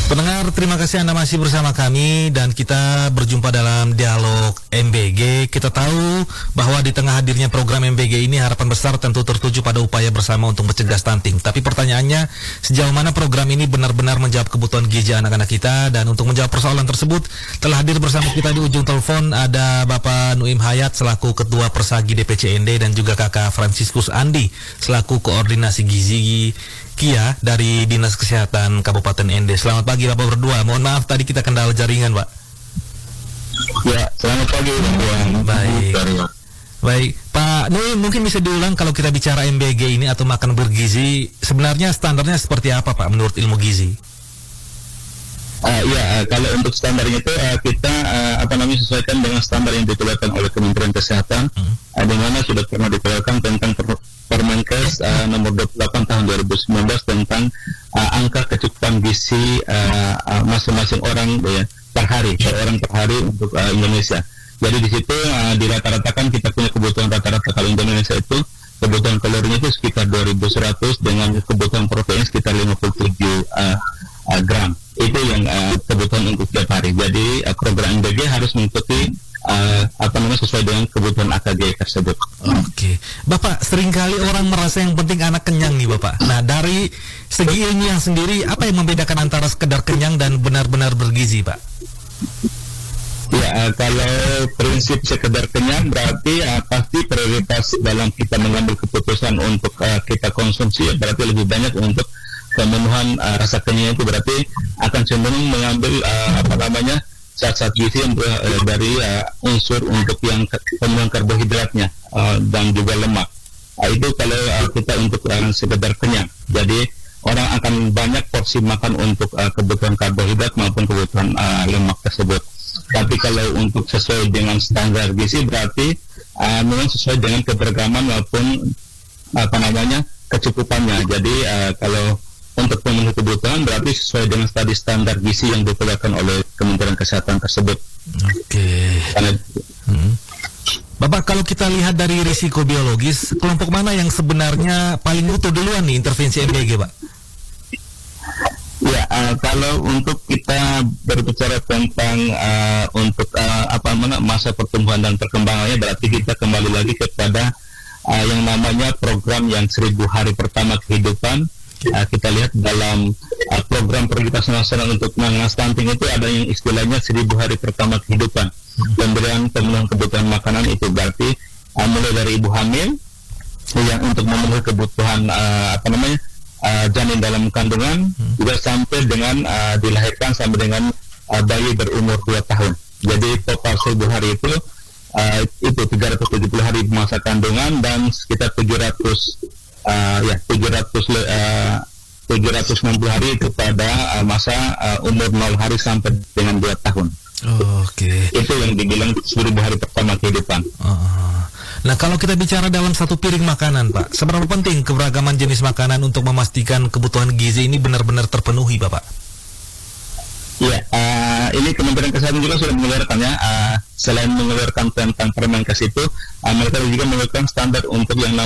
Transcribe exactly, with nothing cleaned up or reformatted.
Pendengar, terima kasih Anda masih bersama kami dan kita berjumpa dalam dialog M B G. Kita tahu bahwa di tengah hadirnya program M B G ini harapan besar tentu tertuju pada upaya bersama untuk mencegah stunting. Tapi pertanyaannya, sejauh mana program ini benar-benar menjawab kebutuhan gizi anak-anak kita? Dan untuk menjawab persoalan tersebut, telah hadir bersama kita di ujung telepon ada Bapak Nuim Hayat selaku Ketua Persagi D P C N D dan juga Kakak Franciscus Andi selaku Koordinasi Gizi Kia dari Dinas Kesehatan Kabupaten N D. Selamat pagi Bapak berdua. Mohon maaf tadi kita kendala jaringan, Pak. Ya, selamat pagi Pak. Baik. Baik, Pak Nuim, mungkin bisa diulang kalau kita bicara M B G ini atau makan bergizi, sebenarnya standarnya seperti apa Pak menurut ilmu gizi? Uh, ya, uh, kalau untuk standarnya itu uh, kita uh, apa namanya sesuaikan dengan standar yang dikeluarkan oleh Kementerian Kesehatan, hmm. uh, di mana sudah pernah dikeluarkan tentang per- Permenkes uh, nomor dua puluh delapan tahun dua ribu sembilan belas tentang uh, angka kecukupan gizi uh, uh, masing-masing orang ya, per hari, per orang per hari untuk uh, Indonesia. Jadi di situ uh, dirata-ratakan kita punya kebutuhan rata-rata kalau Indonesia itu kebutuhan kalorinya itu sekitar dua ribu seratus dengan kebutuhan protein sekitar lima puluh tujuh uh, uh, gram. Itu yang uh, kebutuhan untuk setiap hari. Jadi uh, program M B G harus mengikuti uh, apa namanya sesuai dengan kebutuhan A K G tersebut. Oke, Bapak, seringkali orang merasa yang penting anak kenyang nih Bapak. Nah, dari segi ilmiah sendiri, apa yang membedakan antara sekedar kenyang dan benar-benar bergizi, Pak? Ya, uh, kalau prinsip sekedar kenyang berarti uh, pasti prioritas dalam kita mengambil keputusan untuk uh, kita konsumsi ya, berarti lebih banyak untuk pemenuhan uh, rasa kenyang itu berarti akan cenderung mengambil uh, apa namanya zat-zat gizi yang uh, dari uh, unsur untuk yang pemenuhan karbohidratnya uh, dan juga lemak. Uh, itu kalau uh, kita untuk uh, sekedar kenyang. Jadi orang akan banyak porsi makan untuk uh, kebutuhan karbohidrat maupun kebutuhan uh, lemak tersebut. Tapi kalau untuk sesuai dengan standar gizi berarti uh, memang sesuai dengan keberagaman maupun apa namanya kecukupannya. Jadi uh, kalau untuk pemenuhi kebutuhan berarti sesuai dengan tadi standar gizi yang dikeluarkan oleh Kementerian Kesehatan tersebut. Oke. Karena, hmm. Bapak, kalau kita lihat dari risiko biologis, kelompok mana yang sebenarnya paling butuh duluan nih intervensi M B G, Pak? Ya, uh, kalau untuk kita berbicara tentang uh, untuk uh, apa mana masa pertumbuhan dan perkembangannya, berarti kita kembali lagi kepada uh, yang namanya program yang seribu hari pertama kehidupan. Uh, kita lihat dalam uh, program prioritas nasional untuk menangani stunting itu ada yang istilahnya seribu hari pertama kehidupan. Pemberian pemenuhan kebutuhan makanan itu berarti uh, mulai dari ibu hamil yang untuk memenuhi kebutuhan uh, apa namanya uh, janin dalam kandungan hmm. juga sampai dengan uh, dilahirkan sampai dengan uh, bayi berumur dua tahun. Jadi total seribu hari itu uh, itu tiga ratus tujuh puluh hari masa kandungan dan sekitar tujuh ratus Uh, ya tujuh ratus uh, tujuh ratus enam puluh hari itu pada uh, masa uh, umur nol hari sampai dengan dua tahun. Oh, Oke. Okay. Itu yang dibilang seribu hari pertama kehidupan. Oh. Nah, kalau kita bicara dalam satu piring makanan, Pak, seberapa penting keberagaman jenis makanan untuk memastikan kebutuhan gizi ini benar-benar terpenuhi, Bapak? Ya, uh, ini Kementerian Kesehatan juga sudah mengeluarkannya. Uh, selain mengeluarkan tentang Permenkes itu, uh, mereka juga mengeluarkan standar untuk yang